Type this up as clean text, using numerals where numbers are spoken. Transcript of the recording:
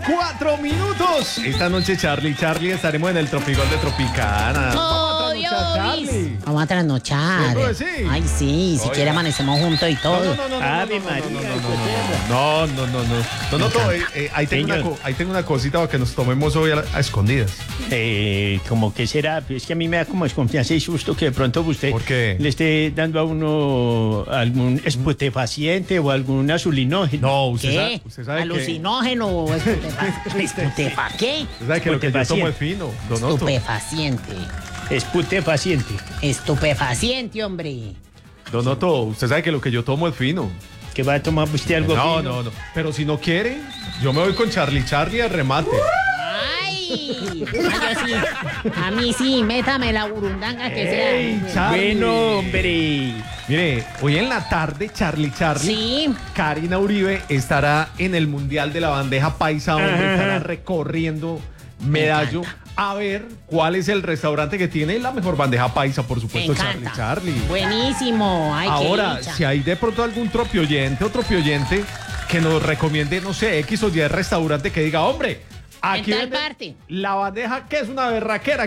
4 minutos. Esta noche, Charlie, estaremos en el Tropigol de Tropicana. ¡Oh, Vamos a trasnochar, Dios! Charlie. Vamos a trasnochar. ¿Seguro que sí? Ay, sí, si Oiga. quiere amanecemos juntos y todo. Ave María, No, ahí tengo una cosita para que nos tomemos hoy a escondidas. Como que será, es que a mí me da como desconfianza y susto que de pronto usted ¿Por qué? le esté dando a uno algún estupefaciente o algún azulinógeno. No, ¿Qué? usted sabe que ¿Alucinógeno o estupefa qué? usted sabe que lo que yo tomo es fino, Don Otto. Estupefaciente. Estupefaciente. Estupefaciente, hombre. Don Otto, usted sabe que lo que yo tomo es fino. ¿Que va a tomar usted algo No, fino? no. Pero si no quiere, yo me voy con Charlie al remate. ¡Ay! Yo sí. A mí sí, métame la burundanga que Ey, sea. Charlie. Bueno, hombre. Mire, hoy en la tarde, Charlie, Sí. Karina Uribe estará en el Mundial de la Bandeja Paisa, donde estará recorriendo Medallo a ver cuál es el restaurante que tiene la mejor bandeja paisa, por Me supuesto, encanta. Charlie. Buenísimo. Ay, qué Ahora, dicha. si hay de pronto algún tropioyente que nos recomiende, no sé, X o Y restaurante que diga, hombre, aquí En tal venden parte. la bandeja que es una berraquera.